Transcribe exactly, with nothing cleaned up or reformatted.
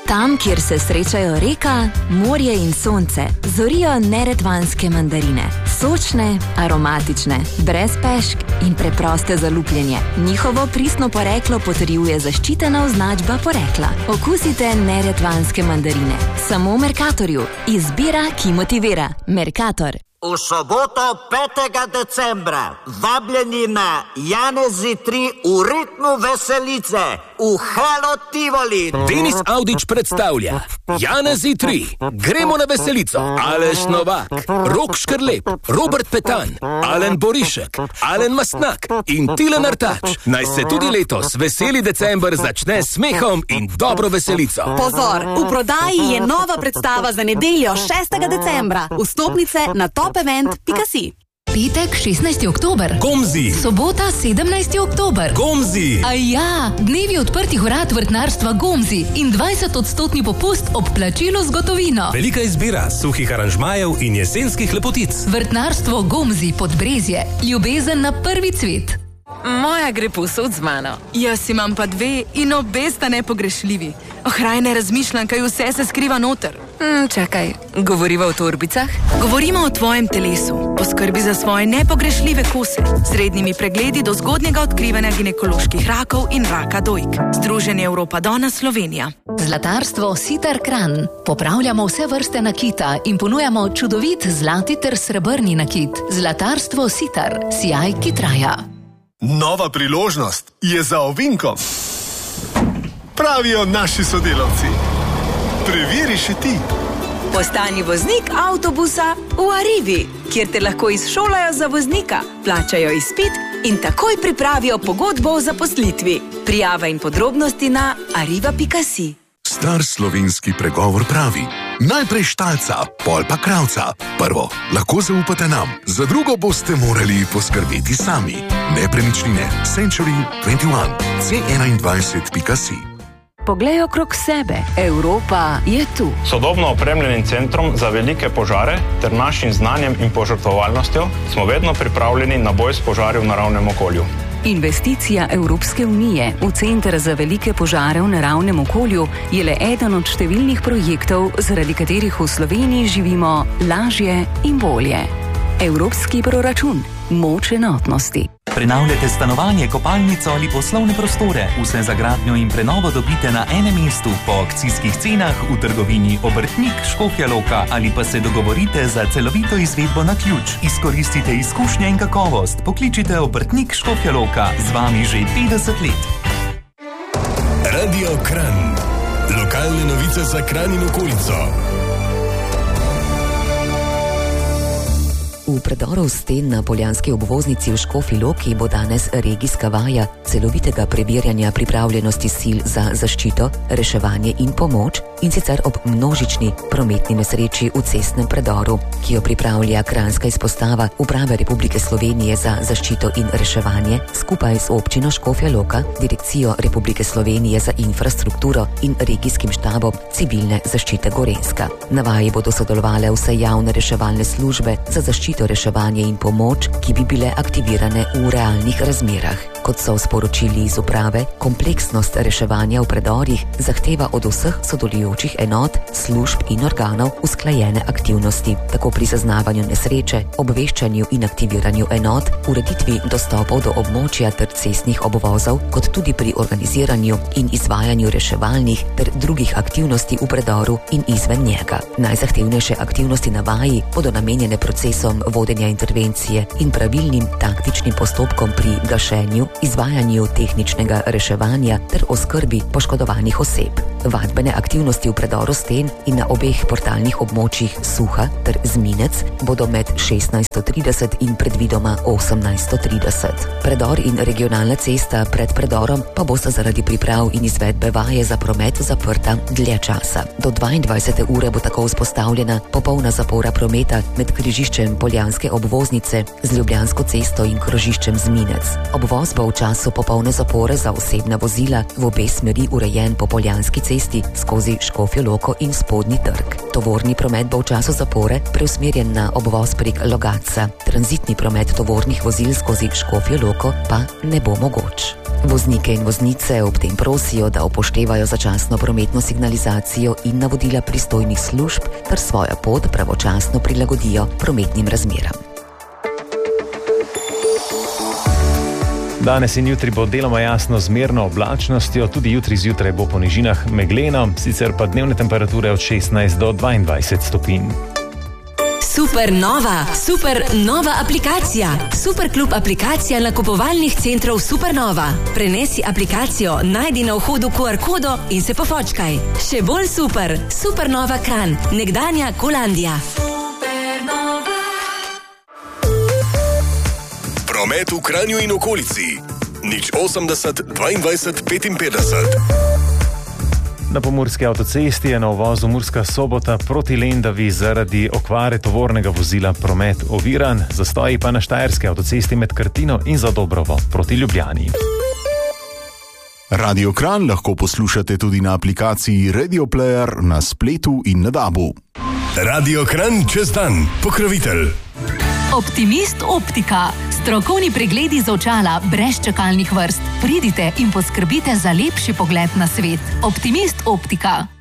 Tam, kjer se srečajo reka, morje in sonce, zorijo neretvanske mandarine. Sočne, aromatične, brez pešk in preproste za lupljenje. Njihovo pristno poreklo potrjuje zaščitena označba porekla. Okusite neretvanske mandarine. Samo v Mercatorju. Izbira, ki motivira. Mercator. V soboto petega decembra vabljeni na Janezi tri v ritmu veselice v Halo Tivoli. Denis Audić predstavlja Janezi tri. Gremo na veselico. Aleš Novak, Rok Škrlep, Robert Petan, Alen Borišek, Alen Mastnak in Tilen Artač. Naj se tudi letos veseli december začne s smehom in dobro veselico. Pozor, v prodaji je nova predstava za nedeljo šestega decembra. Vstopnice na top event pika si. Petek, šestnajsti oktober. Gomzi. Sobota, sedemnajsti oktober. Gomzi. A ja, dnevi odprtih vrat vrtnarstva Gomzi in dvajset odstotni popust ob plačilu z gotovino. Velika izbira suhih aranžmajev in jesenskih lepotic. Vrtnarstvo Gomzi Podbrezje. Ljubezen na prvi cvet. Moja gre povsod z mano. Jaz imam pa dve in obe sta nepogrešljivi. Ohraj ne razmišljam, kaj vse se skriva noter. Hmm, čakaj, govoriva o torbicah? Govorimo o tvojem telesu. Poskrbi za svoje nepogrešljive kose. S rednimi pregledi do zgodnjega odkrivanja ginekoloških rakov in raka dojk. Združenje Evropa Dona Slovenija. Zlatarstvo Sitar Kran. Popravljamo vse vrste nakita in ponujamo čudovit zlati ter srebrni nakit. Zlatarstvo Sitar. Sijaj, ki traja. Nova priložnost je za ovinkom. Pravijo naši sodelavci. Preveri še ti. Postani voznik avtobusa v Arrivi, kjer te lahko izšolajo za voznika, plačajo izpit in takoj pripravijo pogodbo o zaposlitvi. Prijava in podrobnosti na arriva pika si. Star slovenski pregovor pravi: najprej štalca, pol pa kravca. Prvo, lahko zaupate nam, za drugo boste morali poskrbeti sami. Nepremičnine Century dvajset ena, c enaindvajset pika si. Poglej okrog sebe, Evropa je tu. Sodobno opremljenim centrom za velike požare ter našim znanjem in požrtvovalnostjo smo vedno pripravljeni na boj s požari v naravnem okolju. Investicija Evropske unije v Center za velike požare v naravnem okolju je le eden od številnih projektov, zaradi katerih v Sloveniji živimo lažje in bolje. Evropski proračun. Moč enotnosti. Prenavljate stanovanje, kopalnico ali poslovne prostore. Vse za gradnjo in prenovo dobite na enem mestu po akcijskih cenah v trgovini Obrtnik Škofja Loka ali pa se dogovorite za celovito izvedbo na ključ. Izkoristite izkušnje in kakovost. Pokličite Obrtnik Škofja Loka. Z vami že petdeset let. Radio Kranj. Lokalne novice za Kranj in okolico. V predoru sten na poljanski obvoznici v Škofji Loki bo danes regijska vaja celovitega preverjanja pripravljenosti sil za zaščito, reševanje in pomoč, in sicer ob množični prometni nesreči v cestnem predoru, ki jo pripravlja Kranjska izpostava Uprave Republike Slovenije za zaščito in reševanje skupaj z občino Škofja Loka, Direkcijo Republike Slovenije za infrastrukturo in regijskim štabom civilne zaščite Gorenjska. Na vaji bodo sodelovale vse javne reševalne službe za zaščito, reševanje in pomoč, ki bi bile aktivirane v realnih razmerah. Kot so sporočili iz uprave, kompleksnost reševanja v predorih zahteva od vseh sodelujočih enot, služb in organov usklajene aktivnosti, tako pri zaznavanju nesreče, obveščanju in aktiviranju enot, ureditvi dostopov do območja ter cestnih obvozov, kot tudi pri organiziranju in izvajanju reševalnih ter drugih aktivnosti v predoru in izven njega. Najzahtevnejše aktivnosti na vaji bodo namenjene procesom vodenja intervencije in pravilnim taktičnim postopkom pri gašenju, izvajanju tehničnega reševanja ter oskrbi poškodovanih oseb. Vadbene aktivnosti v predoru sten in na obeh portalnih območjih Suha ter Zminec bodo med šestnajsto trideset in predvidoma osemnajsto trideset. Predor in regionalna cesta pred predorom pa bosta zaradi priprav in izvedbe vaje za promet zaprta dlje časa. Do dvaindvajsete ure bo tako vzpostavljena popolna zapora prometa med križiščem Poljanske obvoznice z Ljubljansko cesto in krožiščem Zminec. Obvoz bo v času popolne zapore za osebna vozila v obe smeri urejen po Poljanski cesti avtocesti skozi Škofjo Loko in Spodnji trg. Tovorni promet bo v času zapore preusmerjen na obvoz prek Logatca. Tranzitni promet tovornih vozil skozi Škofjo Loko pa ne bo mogoč. Voznike in voznice ob tem prosijo, da upoštevajo začasno prometno signalizacijo in navodila pristojnih služb ter svojo pot pravočasno prilagodijo prometnim razmeram. Danes in jutri bo deloma jasno z merno oblačnostjo, tudi jutri zjutraj bo po nižinah megleno, sicer pa dnevne temperature od šestnajst do dvaindvajset stopinj. Super nova, super nova aplikacija. Superklub aplikacija nakupovalnih centrov Supernova. Prenesi aplikacijo, najdi na vhodu Q R kodo in se pofočkaj. Še bolj super, Supernova Kranj, nekdanja Kolandija. Supernova. Promet v Kranju in okolici. nič osemdeset dvaindvajset petinpetdeset. Na pomurski avtocesti je na uvozu Murska Sobota proti Lendavi zaradi okvare tovornega vozila promet oviran, zastoji pa na štajerski avtocesti med Krtino in Zadobrovo proti Ljubljani. Radio Kranj lahko poslušate tudi na aplikaciji Radio Player na spletu in na dabu. Radio Kranj čez dan, pokrovitelj. Optimist Optika. Strokovni pregledi z očala brez čakalnih vrst. Pridite in poskrbite za lepši pogled na svet. Optimist Optika.